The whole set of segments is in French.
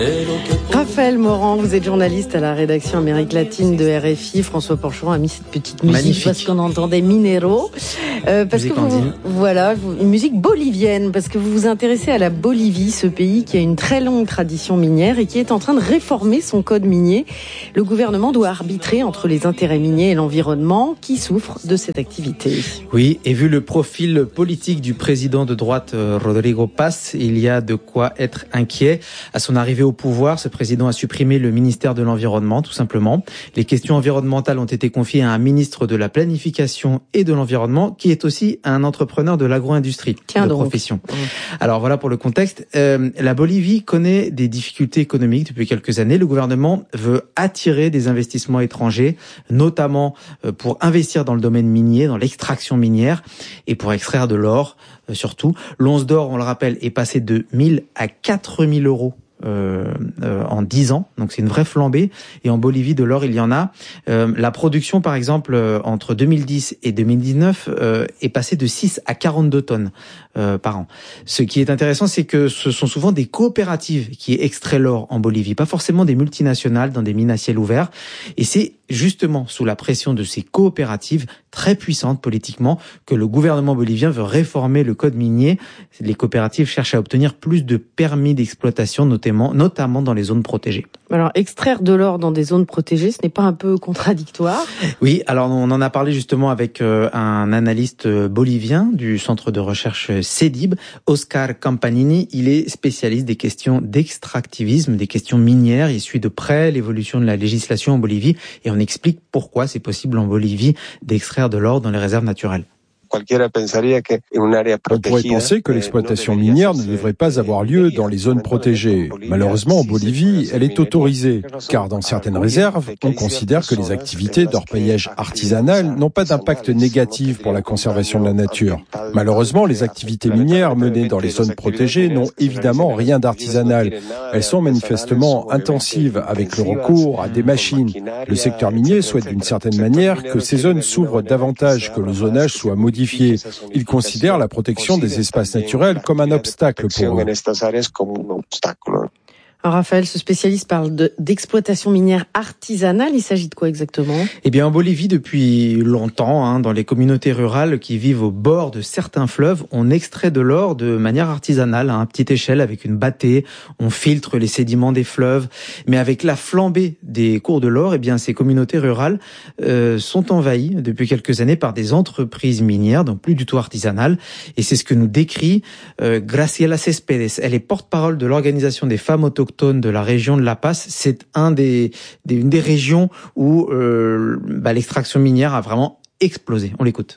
Raphaël Morand, vous êtes journaliste à la rédaction Amérique latine de RFI. François Porcheron a mis cette petite musique magnifique, parce qu'on entendait Minero. Parce que une musique bolivienne, parce que vous vous intéressez à la Bolivie, ce pays qui a une très longue tradition minière et qui est en train de réformer son code minier. Le gouvernement doit arbitrer entre les intérêts miniers et l'environnement qui souffrent de cette activité. Oui, et vu le profil politique du président de droite Rodrigo Paz, il y a de quoi être inquiet. À son arrivée au pouvoir, ce président a supprimé le ministère de l'Environnement, tout simplement. Les questions environnementales ont été confiées à un ministre de la Planification et de l'Environnement, qui est aussi un entrepreneur de l'agro-industrie de profession. Alors voilà pour le contexte. La Bolivie connaît des difficultés économiques depuis quelques années. Le gouvernement veut attirer des investissements étrangers, notamment pour investir dans le domaine minier, dans l'extraction minière et pour extraire de l'or surtout. L'once d'or, on le rappelle, est passé de 1000 à 4000 euros en 10 ans, donc c'est une vraie flambée. Et en Bolivie, de l'or, il y en a. La production, par exemple, entre 2010 et 2019, est passée de 6 à 42 tonnes par an. Ce qui est intéressant, c'est que ce sont souvent des coopératives qui extraient l'or en Bolivie, pas forcément des multinationales dans des mines à ciel ouvert. Et c'est justement sous la pression de ces coopératives très puissantes politiquement que le gouvernement bolivien veut réformer le code minier. Les coopératives cherchent à obtenir plus de permis d'exploitation, notamment dans les zones protégées. Alors, extraire de l'or dans des zones protégées, ce n'est pas un peu contradictoire ? Oui, alors on en a parlé justement avec un analyste bolivien du centre de recherche CEDIB, Oscar Campanini. Il est spécialiste des questions d'extractivisme, des questions minières. Il suit de près l'évolution de la législation en Bolivie et on explique pourquoi c'est possible en Bolivie d'extraire de l'or dans les réserves naturelles. On pourrait penser que l'exploitation minière ne devrait pas avoir lieu dans les zones protégées. Malheureusement, en Bolivie, elle est autorisée, car dans certaines réserves, on considère que les activités d'orpaillage artisanal n'ont pas d'impact négatif pour la conservation de la nature. Malheureusement, les activités minières menées dans les zones protégées n'ont évidemment rien d'artisanal. Elles sont manifestement intensives avec le recours à des machines. Le secteur minier souhaite d'une certaine manière que ces zones s'ouvrent davantage, que le zonage soit modifié. Ils considèrent la protection des espaces naturels comme un obstacle pour eux. Alors Raphaël, ce spécialiste parle d'exploitation minière artisanale. Il s'agit de quoi exactement ? Eh bien, en Bolivie, depuis longtemps, dans les communautés rurales qui vivent au bord de certains fleuves, on extrait de l'or de manière artisanale, à petite échelle, avec une bâtée. On filtre les sédiments des fleuves. Mais avec la flambée des cours de l'or, eh bien, ces communautés rurales sont envahies depuis quelques années par des entreprises minières, donc plus du tout artisanales. Et c'est ce que nous décrit Graciela Céspedes. Elle est porte-parole de l'Organisation des femmes autochtones de la région de La Paz. C'est une des régions où l'extraction minière a vraiment explosé. On l'écoute.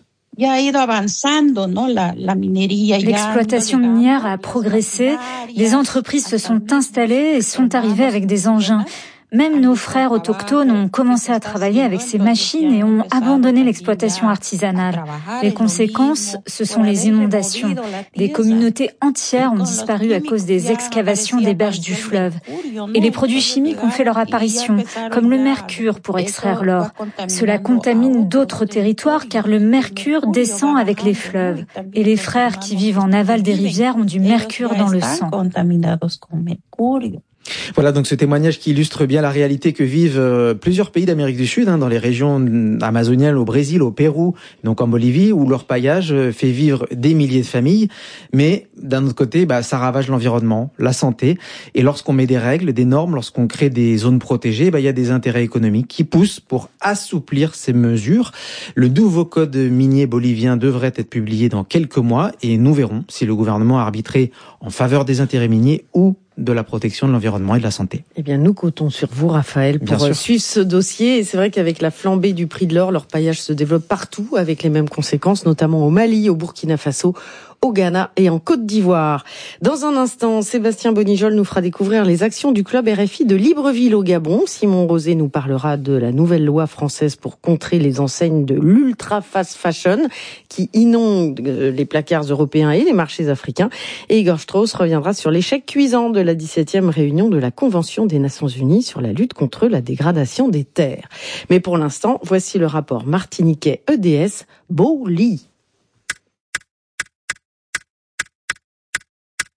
L'exploitation minière a progressé, des entreprises se sont installées et sont arrivées avec des engins. Même nos frères autochtones ont commencé à travailler avec ces machines et ont abandonné l'exploitation artisanale. Les conséquences, ce sont les inondations. Des communautés entières ont disparu à cause des excavations des berges du fleuve. Et les produits chimiques ont fait leur apparition, comme le mercure pour extraire l'or. Cela contamine d'autres territoires car le mercure descend avec les fleuves. Et les frères qui vivent en aval des rivières ont du mercure dans le sang. Voilà donc ce témoignage qui illustre bien la réalité que vivent plusieurs pays d'Amérique du Sud, dans les régions amazoniennes, au Brésil, au Pérou, donc en Bolivie, où l'orpaillage fait vivre des milliers de familles. Mais d'un autre côté, ça ravage l'environnement, la santé. Et lorsqu'on met des règles, des normes, lorsqu'on crée des zones protégées, il y a des intérêts économiques qui poussent pour assouplir ces mesures. Le nouveau code minier bolivien devrait être publié dans quelques mois et nous verrons si le gouvernement a arbitré en faveur des intérêts miniers ou de la protection de l'environnement et de la santé. Eh bien, nous comptons sur vous, Raphaël, pour suivre ce dossier. Et c'est vrai qu'avec la flambée du prix de l'or, l'orpaillage se développe partout avec les mêmes conséquences, notamment au Mali, au Burkina Faso, au Ghana et en Côte d'Ivoire. Dans un instant, Sébastien Bonijol nous fera découvrir les actions du club RFI de Libreville au Gabon. Simon Rosé nous parlera de la nouvelle loi française pour contrer les enseignes de l'ultra fast fashion qui inondent les placards européens et les marchés africains. Et Igor Strauss reviendra sur l'échec cuisant de la 17e réunion de la Convention des Nations Unies sur la lutte contre la dégradation des terres. Mais pour l'instant, voici le rapport martiniquais EDS Boli.